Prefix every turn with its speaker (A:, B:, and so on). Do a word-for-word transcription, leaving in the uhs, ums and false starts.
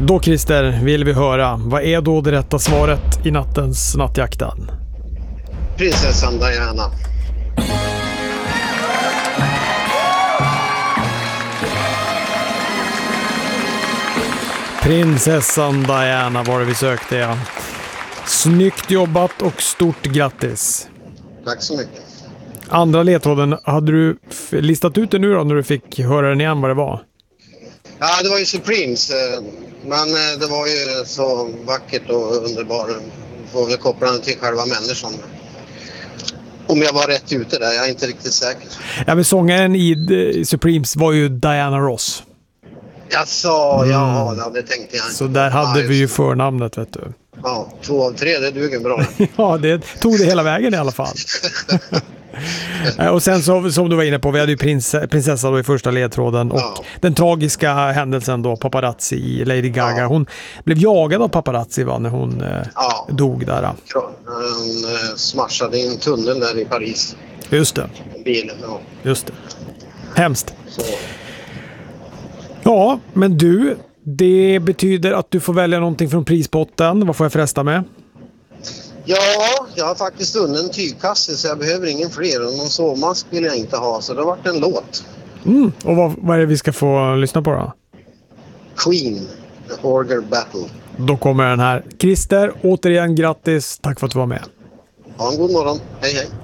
A: Då Christer vill vi höra, vad är då det rätta svaret i nattens nattjakten?
B: Prinsessan Diana.
A: Prinsessan Diana var det vi sökte, ja. Snyggt jobbat och stort grattis.
B: Tack så mycket.
A: Andra ledtråden, hade du f- listat ut det nu då när du fick höra den igen vad det var?
B: Ja, det var ju Supremes. eh, Men eh, det var ju så vackert och underbart. Får väl koppla den till själva människan. Om jag var rätt ute där, jag är inte riktigt säker.
A: Ja, men sångaren i eh, Supremes var ju Diana Ross.
B: Jag sa, ja, ja, det tänkte jag inte.
A: Så där hade
B: Ja,
A: vi ju
B: just-
A: förnamnet, vet du.
B: Ja, två av tre, det duger bra.
A: Ja, det tog det hela vägen i alla fall. Eh, och sen så, som du var inne på, vi hade ju prins, prinsessa då i första ledtråden och
B: Ja.
A: den tragiska händelsen då, paparazzi i Lady Gaga.
B: Ja.
A: Hon blev jagad av paparazzi va, när hon eh,
B: Ja.
A: dog där.
B: Han eh, smashade i en tunnel där i Paris.
A: Just det,
B: Bilen, ja.
A: just det. Hemskt.
B: Så.
A: Ja, men du, det betyder att du får välja någonting från prispotten. Vad får jag förresta med?
B: Ja, jag har faktiskt vunnit en tygkasse så jag behöver ingen fler. Och någon sovmask vill jag inte ha, så det har varit en låt.
A: Mm. Och vad, vad är det vi ska få lyssna på då?
B: Queen, The Orger Battle.
A: Då kommer den här. Christer, återigen grattis. Tack för att du var med.
B: Ha en god morgon. Hej hej.